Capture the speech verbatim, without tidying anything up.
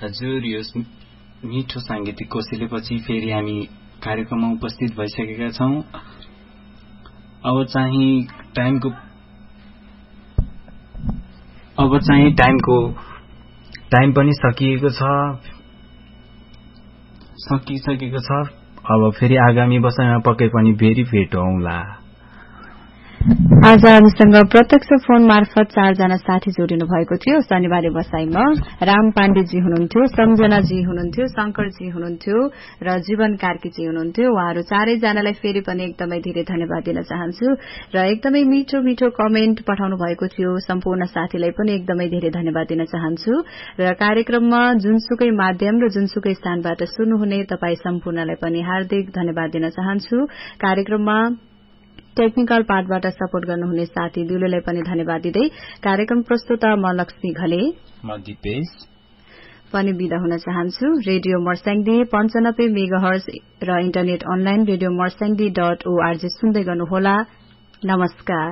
हजुर, यो मिठो साङ्गीतिक कोसेलेपछि फेरि हामी कार्यक्रममा उपस्थित भइसकेका छौं। अब चाहिँ टाइमको अब चाहिँ टाइमको टाइम पनि सकिएको छ सकिसकेको छ अब फेरि आगामी बसाइमा पक्कै पनि फेरि भेट हौँला। आज हामीसँग प्रत्यक्ष फोन मार्फत चारजना साथी जोडिनु भएको थियो। शनिबारे बसाईमा राम पाण्डेजी हुनुहुन्थ्यो, सम्झनाजी हुनुहुन्थ्यो, शंकरजी हुनुहुन्थ्यो र जीवन कार्कीजी हुनुहुन्थ्यो। उहाँहरू चारैजनालाई फेरि पनि एकदमै धेरै धन्यवाद दिन चाहन्छु र एकदमै मिठो मिठो कमेन्ट पठाउनु भएको थियो सम्पूर्ण साथीलाई पनि एकदमै धेरै धन्यवाद दिन चाहन्छु र कार्यक्रममा जुनसुकै माध्यम र जुनसुकै स्थानबाट सुन्नुहुने तपाई सम्पूर्णलाई पनि हार्दिक धन्यवाद दिन चाहन्छु। कार्यक्रममा टेक्निकल पार्टबाट सपोर्ट गर्नुहुने साथी दुलेलाई पनि धन्यवाद दिँदै कार्यक्रम प्रस्तुता म लक्ष्मी घले म दिपेश पनि बिदा हुन चाहन्छु। रेडियो मर्स्याङदी पञ्चानब्बे मेगाहर्ज र internet online radio Marsyangdi dot ORG सुन्दै गर्नुहोला। नमस्कार।